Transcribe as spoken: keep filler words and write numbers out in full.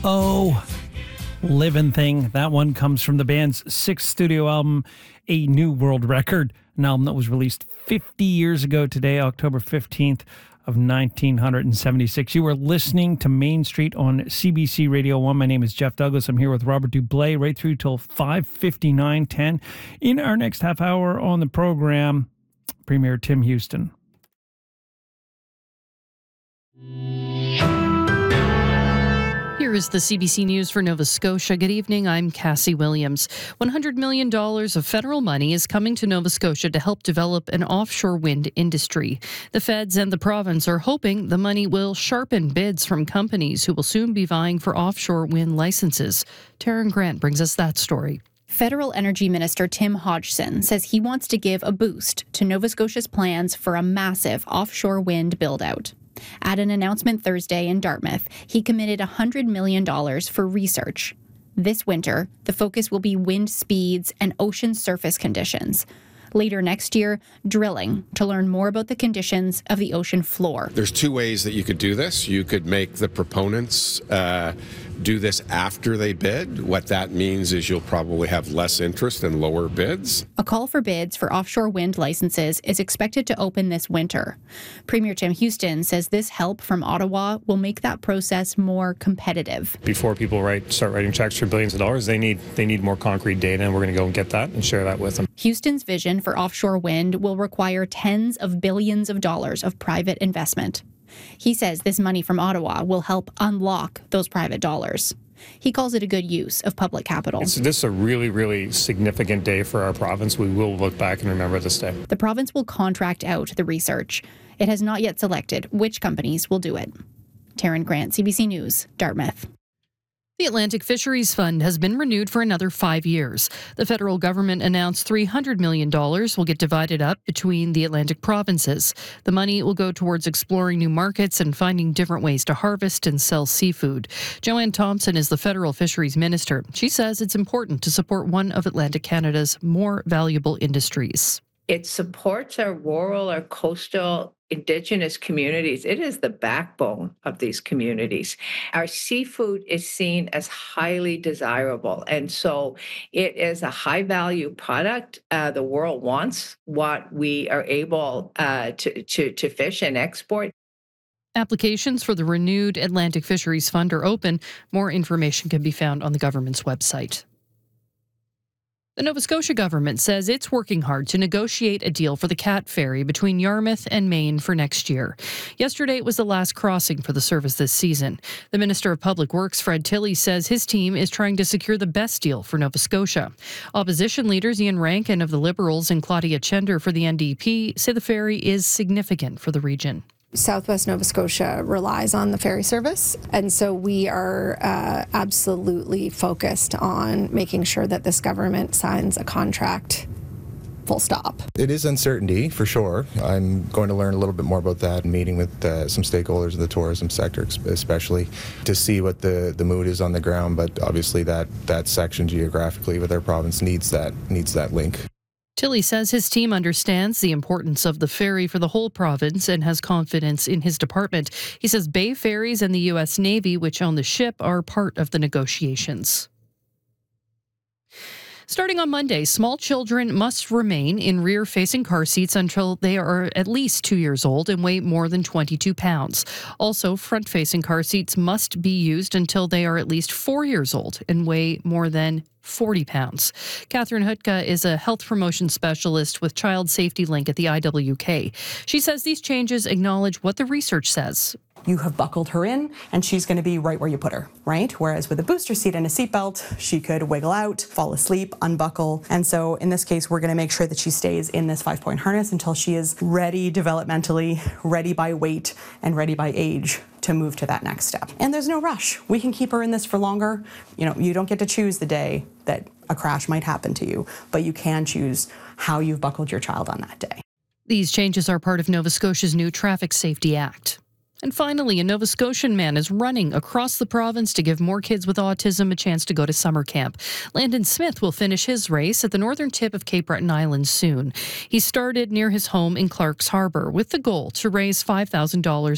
Oh, Living Thing. That one comes from the band's sixth studio album, A New World Record, an album that was released fifty years ago today, October fifteenth of nineteen seventy-six. You are listening to Main Street on C B C Radio one. My name is Jeff Douglas. I'm here with Robert Dublé right through till five fifty-nine ten. In our next half hour on the program, Premier Tim Houston. Here is the C B C News for Nova Scotia. Good evening, I'm Cassie Williams. one hundred million dollars of federal money is coming to Nova Scotia to help develop an offshore wind industry. The feds and the province are hoping the money will sharpen bids from companies who will soon be vying for offshore wind licenses. Taryn Grant brings us that story. Federal Energy Minister Tim Hodgson says he wants to give a boost to Nova Scotia's plans for a massive offshore wind build-out. At an announcement Thursday in Dartmouth, he committed one hundred million dollars for research. This winter, the focus will be wind speeds and ocean surface conditions. Later next year, drilling to learn more about the conditions of the ocean floor. There's two ways that you could do this. You could make the proponents uh, do this after they bid. What that means is you'll probably have less interest and lower bids. A call for bids for offshore wind licenses is expected to open this winter. Premier Tim Houston says this help from Ottawa will make that process more competitive. Before people write, start writing checks for billions of dollars, they need they need more concrete data, and we're going to go and get that and share that with them. Houston's vision for offshore wind will require tens of billions of dollars of private investment. He says this money from Ottawa will help unlock those private dollars. He calls it a good use of public capital. It's, this is a really, really significant day for our province. We will look back and remember this day. The province will contract out the research. It has not yet selected which companies will do it. Taryn Grant, C B C News, Dartmouth. The Atlantic Fisheries Fund has been renewed for another five years. The federal government announced three hundred million dollars will get divided up between the Atlantic provinces. The money will go towards exploring new markets and finding different ways to harvest and sell seafood. Joanne Thompson is the federal fisheries minister. She says it's important to support one of Atlantic Canada's more valuable industries. It supports our rural, our coastal, Indigenous communities. It is the backbone of these communities. Our seafood is seen as highly desirable, and so it is a high-value product. Uh, the world wants what we are able uh, to, to, to fish and export. Applications for the renewed Atlantic Fisheries Fund are open. More information can be found on the government's website. The Nova Scotia government says it's working hard to negotiate a deal for the Cat Ferry between Yarmouth and Maine for next year. Yesterday, it was the last crossing for the service this season. The Minister of Public Works, Fred Tilley, says his team is trying to secure the best deal for Nova Scotia. Opposition leaders Ian Rankin of the Liberals and Claudia Chender for the N D P say the ferry is significant for the region. Southwest Nova Scotia relies on the ferry service, and so we are uh, absolutely focused on making sure that this government signs a contract full stop. It is uncertainty, for sure. I'm going to learn a little bit more about that, meeting with uh, some stakeholders in the tourism sector especially, to see what the, the mood is on the ground, but obviously that, that section geographically with our province needs that, needs that link. Tilley says his team understands the importance of the ferry for the whole province and has confidence in his department. He says Bay Ferries and the U S Navy, which own the ship, are part of the negotiations. Starting on Monday, small children must remain in rear-facing car seats until they are at least two years old and weigh more than twenty-two pounds. Also, front-facing car seats must be used until they are at least four years old and weigh more than forty pounds. Catherine Hutka is a health promotion specialist with Child Safety Link at the I W K. She says these changes acknowledge what the research says. You have buckled her in, and she's going to be right where you put her, right? Whereas with a booster seat and a seatbelt, she could wiggle out, fall asleep, unbuckle. And so in this case, we're going to make sure that she stays in this five-point harness until she is ready developmentally, ready by weight, and ready by age to move to that next step. And there's no rush. We can keep her in this for longer. You know, you don't get to choose the day that a crash might happen to you, but you can choose how you've buckled your child on that day. These changes are part of Nova Scotia's new Traffic Safety Act. And finally, a Nova Scotian man is running across the province to give more kids with autism a chance to go to summer camp. Landon Smith will finish his race at the northern tip of Cape Breton Island soon. He started near his home in Clark's Harbour with the goal to raise five thousand dollars